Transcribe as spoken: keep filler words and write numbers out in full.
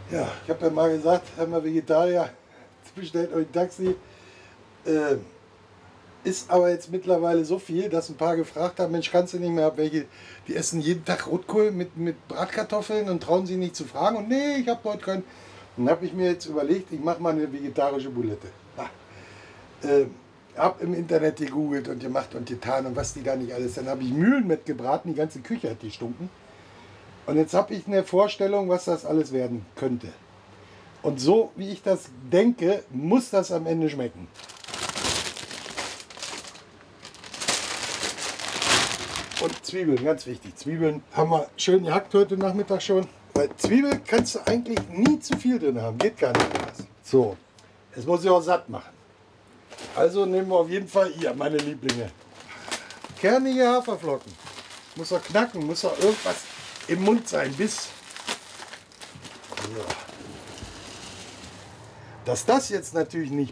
Ja, ich habe ja mal gesagt, hör mal Vegetarier, bestellt euch ein Taxi. Äh, ist aber jetzt mittlerweile so viel, dass ein paar gefragt haben, Mensch, kannst du nicht mehr, welche, die essen jeden Tag Rotkohl mit, mit Bratkartoffeln und trauen sich nicht zu fragen. Und nee, ich habe heute keinen. Dann habe ich mir jetzt überlegt, ich mache mal eine vegetarische Bulette. Ah, äh, habe im Internet gegoogelt und gemacht und getan und was die da nicht alles. Dann habe ich Mühlen mitgebraten, die ganze Küche hat gestunken. Und jetzt habe ich eine Vorstellung, was das alles werden könnte. Und so wie ich das denke, muss das am Ende schmecken. Und Zwiebeln, ganz wichtig. Zwiebeln haben wir schön gehackt heute Nachmittag schon. Weil Zwiebeln kannst du eigentlich nie zu viel drin haben. Geht gar nicht anders. So, jetzt muss ich auch satt machen. Also nehmen wir auf jeden Fall hier meine Lieblinge. Kernige Haferflocken. Muss doch knacken, muss doch irgendwas im Mund sein, bis... So. Dass das jetzt natürlich nicht